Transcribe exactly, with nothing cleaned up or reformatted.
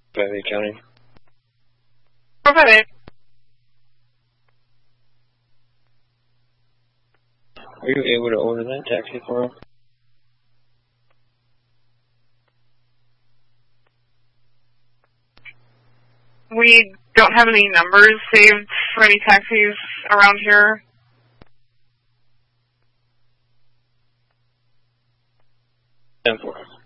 five eight County. four five eight. Are you able to order that taxi for him? We don't have any numbers saved for any taxis around here. ten four.